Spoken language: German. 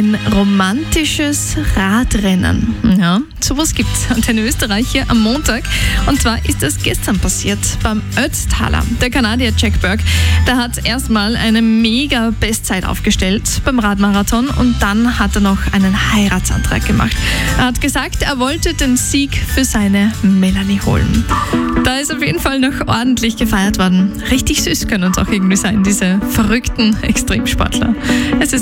ein romantisches Radrennen. Ja, sowas gibt es an den Österreicher am Montag. Und zwar ist das gestern passiert beim Ötztaler. Der Kanadier Jack Burke, der hat erstmal eine mega Bestzeit aufgestellt beim Radmarathon und dann hat er noch einen Heiratsantrag gemacht. Er hat gesagt, er wollte den Sieg für seine Melanie holen. Da ist auf jeden Fall noch ordentlich gefeiert worden. Richtig süß können uns auch irgendwie sein, diese verrückten Extremsportler. Es ist